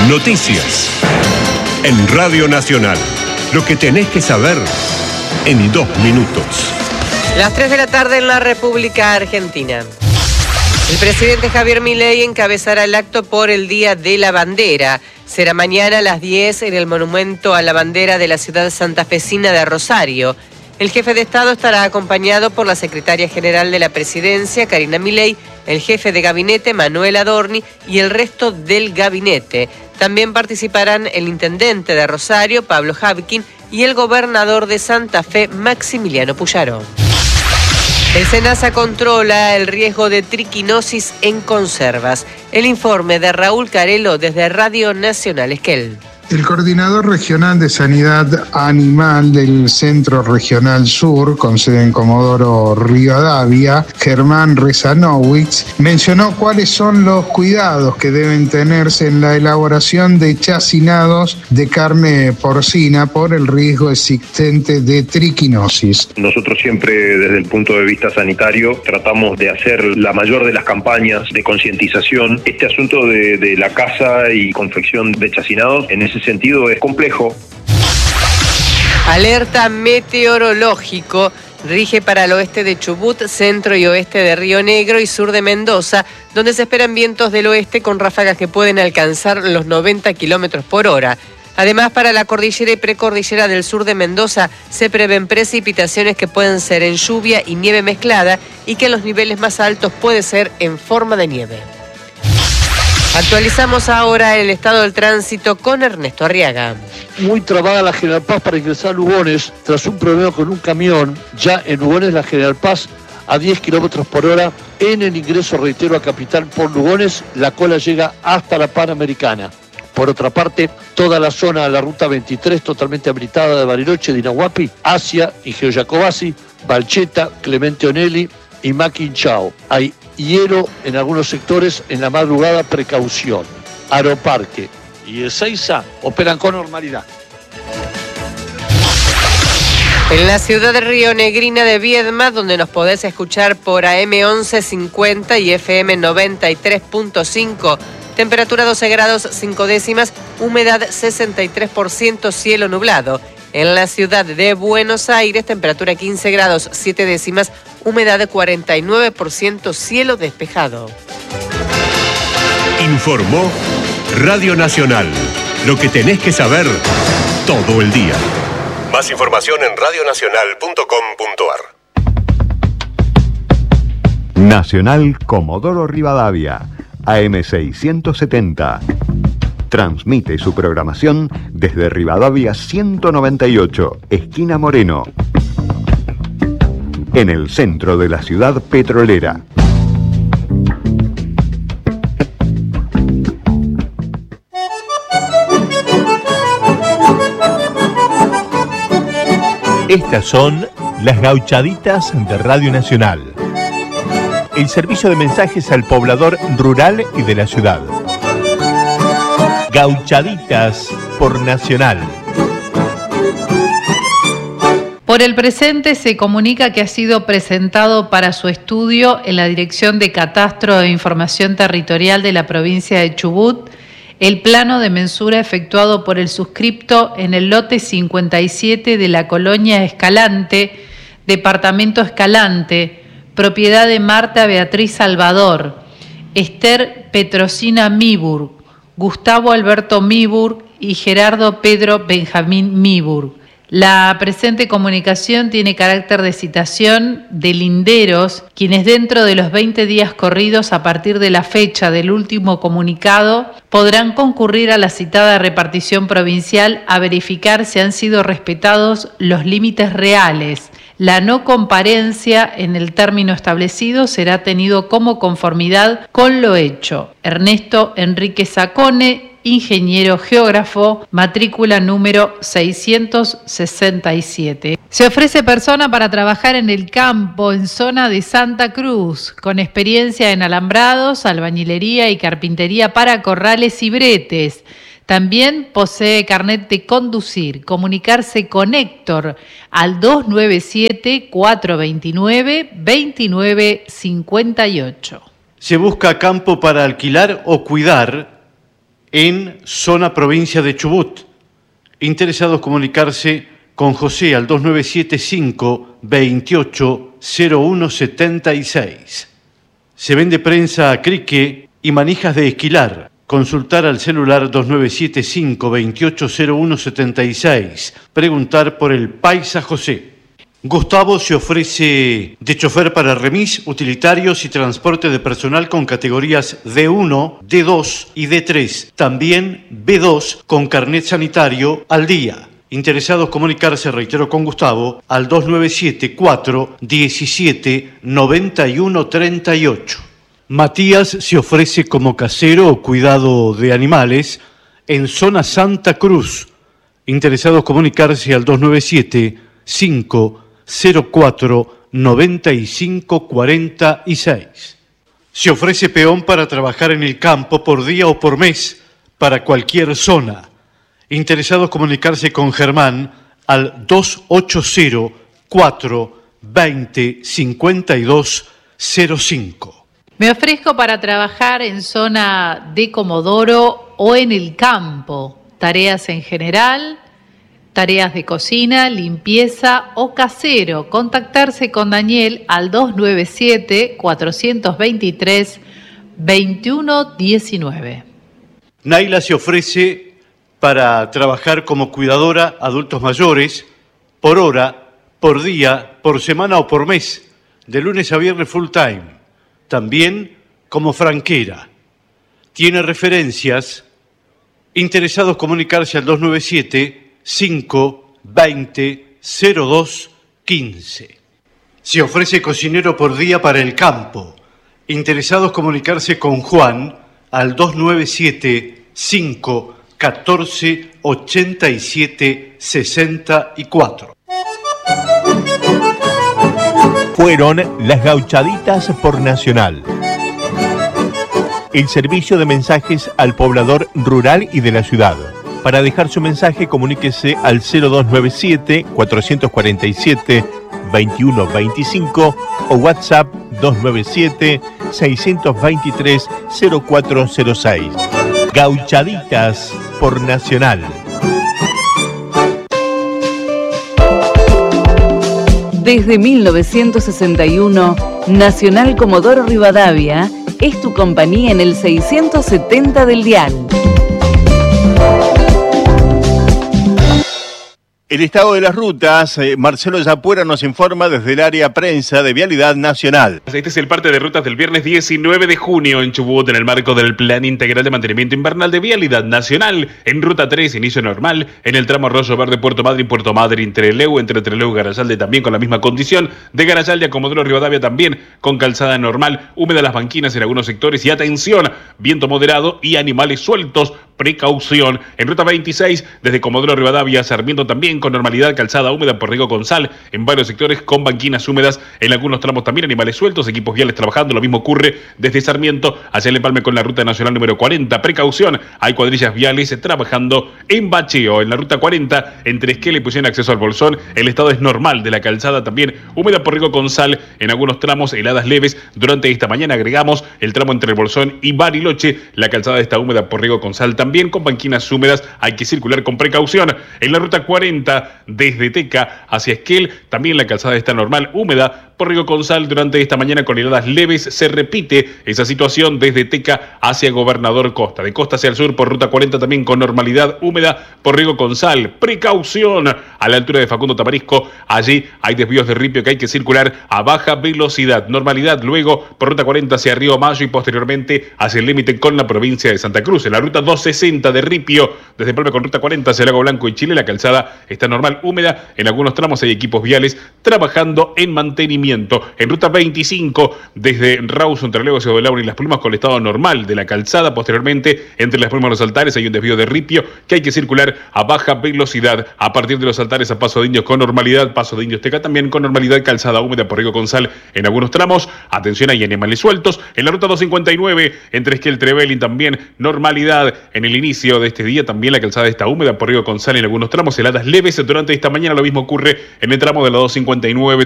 Noticias en Radio Nacional. Lo que tenés que saber en 2 minutos. Las 3 de la tarde en la República Argentina. El presidente Javier Milei encabezará el acto por el Día de la Bandera. Será mañana a las 10 en el Monumento a la Bandera de la ciudad santafesina de Rosario. El jefe de Estado estará acompañado por la secretaria general de la Presidencia, Karina Milei, el jefe de gabinete, Manuel Adorni, y el resto del gabinete. También participarán el intendente de Rosario, Pablo Javkin, y el gobernador de Santa Fe, Maximiliano Puyaro. El SENASA controla el riesgo de triquinosis en conservas. El informe de Raúl Carelo desde Radio Nacional Esquel. El coordinador regional de sanidad animal del Centro Regional Sur, con sede en Comodoro Rivadavia, Germán Rezanowicz, mencionó cuáles son los cuidados que deben tenerse en la elaboración de chacinados de carne porcina por el riesgo existente de triquinosis. Nosotros siempre, desde el punto de vista sanitario, tratamos de hacer la mayor de las campañas de concientización. Este asunto de la caza y confección de chacinados, en ese sentido es complejo. Alerta meteorológico rige para el oeste de Chubut, centro y oeste de Río Negro y sur de Mendoza, donde se esperan vientos del oeste con ráfagas que pueden alcanzar los 90 kilómetros por hora. Además, para la cordillera y precordillera del sur de Mendoza se prevén precipitaciones que pueden ser en lluvia y nieve mezclada y que en los niveles más altos puede ser en forma de nieve. Actualizamos ahora el estado del tránsito con Ernesto Arriaga. Muy trabada la General Paz para ingresar a Lugones tras un problema con un camión. Ya en Lugones la General Paz a 10 kilómetros por hora. En el ingreso, reitero, a Capital por Lugones, la cola llega hasta la Panamericana. Por otra parte, toda la zona de la Ruta 23 totalmente habilitada de Bariloche, de Inahuapi, hacia Igeo Jacobasi, Balcheta, Clemente Onelli y Maquinchao. Hay hielo en algunos sectores en la madrugada, precaución. Aeroparque y Ezeiza operan con normalidad. En la ciudad de Rionegrina de Viedma, donde nos podés escuchar por AM 1150 y FM 93.5, temperatura 12 grados 5 décimas, humedad 63%, cielo nublado. En la ciudad de Buenos Aires, temperatura 15 grados 7 décimas, humedad de 49%, cielo despejado. Informó Radio Nacional. Lo que tenés que saber todo el día. Más información en radionacional.com.ar. Nacional Comodoro Rivadavia, AM 670. Transmite su programación desde Rivadavia 198, esquina Moreno, en el centro de la ciudad petrolera. Estas son las gauchaditas de Radio Nacional. El servicio de mensajes al poblador rural y de la ciudad. Gauchaditas por Nacional. Por el presente se comunica que ha sido presentado para su estudio en la Dirección de Catastro e Información Territorial de la provincia de Chubut el plano de mensura efectuado por el suscripto en el lote 57 de la colonia Escalante, departamento Escalante, propiedad de Marta Beatriz Salvador, Esther Petrosina Miburg, Gustavo Alberto Miburg y Gerardo Pedro Benjamín Miburg. La presente comunicación tiene carácter de citación de linderos, quienes dentro de los 20 días corridos a partir de la fecha del último comunicado podrán concurrir a la citada repartición provincial a verificar si han sido respetados los límites reales. La no comparencia en el término establecido será tenido como conformidad con lo hecho. Ernesto Enrique Sacone, ingeniero geógrafo, matrícula número 667. Se ofrece persona para trabajar en el campo en zona de Santa Cruz, con experiencia en alambrados, albañilería y carpintería para corrales y bretes. También posee carnet de conducir. Comunicarse con Héctor al 297-429-2958. Se busca campo para alquilar o cuidar en zona provincia de Chubut. Interesados comunicarse con José al 2975-280176. Se vende prensa a crique y manijas de esquilar. Consultar al celular 2975-280176. Preguntar por el Paisa José. Gustavo se ofrece de chofer para remis, utilitarios y transporte de personal con categorías D1, D2 y D3. También B2 con carnet sanitario al día. Interesados comunicarse, reitero, con Gustavo al 297-417-9138. Matías se ofrece como casero o cuidado de animales en zona Santa Cruz. Interesados comunicarse al 297-504-9546. Se ofrece peón para trabajar en el campo por día o por mes para cualquier zona. Interesados comunicarse con Germán al 280-420-5205. Me ofrezco para trabajar en zona de Comodoro o en el campo. Tareas en general, tareas de cocina, limpieza o casero. Contactarse con Daniel al 297-423-2119. Naila se ofrece para trabajar como cuidadora adultos mayores por hora, por día, por semana o por mes, de lunes a viernes full time. También como franquera. Tiene referencias. Interesados comunicarse al 297-520-0215. Se ofrece cocinero por día para el campo. Interesados comunicarse con Juan al 297-514-8764. Fueron las Gauchaditas por Nacional. El servicio de mensajes al poblador rural y de la ciudad. Para dejar su mensaje, comuníquese al 0297-447-2125 o WhatsApp 297-623-0406. Gauchaditas por Nacional. Desde 1961, Nacional Comodoro Rivadavia es tu compañía en el 670 del dial. El estado de las rutas, Marcelo Yapuera nos informa desde el área prensa de Vialidad Nacional. Este es el parte de rutas del viernes 19 de junio en Chubut, en el marco del Plan Integral de Mantenimiento Invernal de Vialidad Nacional. En ruta 3, inicio normal, en el tramo Arroyo Verde, Puerto Madryn, Trelew, entre Trelew y Garayalde también con la misma condición. De Garayalde a Comodoro Rivadavia también con calzada normal, húmeda las banquinas en algunos sectores y atención, viento moderado y animales sueltos. Precaución. En ruta 26, desde Comodoro Rivadavia a Sarmiento también con normalidad, calzada húmeda por Riego con sal, en varios sectores con banquinas húmedas, en algunos tramos también animales sueltos, equipos viales trabajando. Lo mismo ocurre desde Sarmiento hacia el empalme con la ruta nacional número 40. Precaución, hay cuadrillas viales trabajando en bacheo. En la ruta 40, entre Esquel y Pusieron acceso al Bolsón, el estado es normal de la calzada también húmeda por Riego con sal, en algunos tramos heladas leves. Durante esta mañana agregamos el tramo entre el Bolsón y Bariloche, la calzada está húmeda por Riego con sal también con banquinas húmedas, hay que circular con precaución. En la ruta 40, desde Teca hacia Esquel, también la calzada está normal, húmeda por Riego con sal. Durante esta mañana con heladas leves se repite esa situación desde Teca hacia Gobernador Costa. De Costa hacia el sur por ruta 40 también con normalidad, húmeda por Riego con sal. Precaución a la altura de Facundo Tamarisco, allí hay desvíos de ripio que hay que circular a baja velocidad. Normalidad luego por ruta 40 hacia Río Mayo y posteriormente hacia el límite con la provincia de Santa Cruz. En la ruta 260 de Ripio, desde Palma con ruta 40 hacia Lago Blanco y Chile, la calzada está normal, húmeda. En algunos tramos hay equipos viales trabajando en mantenimiento. En ruta 25, desde Rawson, Trelew hacia Laura y Las Plumas con el estado normal de la calzada. Posteriormente, entre Las Plumas y los Altares hay un desvío de Ripio que hay que circular a baja velocidad. A partir de los Altares a Paso de Indios con normalidad, Paso de Indios Teca también con normalidad, calzada húmeda por Riego con sal en algunos tramos. Atención, hay animales sueltos. En la ruta 259, entre Esquel y Trevelin también normalidad. En el inicio de este día también la calzada está húmeda por Riego con sal en algunos tramos, heladas leves durante esta mañana. Lo mismo ocurre en el tramo de la 259